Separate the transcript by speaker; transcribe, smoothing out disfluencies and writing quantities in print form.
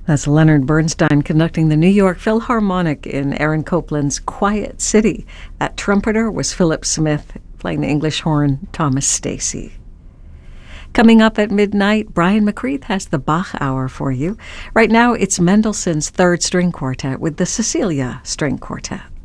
Speaker 1: That's Leonard Bernstein conducting the New York Philharmonic in Aaron Copland's Quiet City. That trumpeter was Philip Smith, playing the English horn, Thomas Stacy. Coming up at midnight, Brian McCreath has the Bach Hour for you. Right now, it's Mendelssohn's Third String Quartet with the Cecilia String Quartet.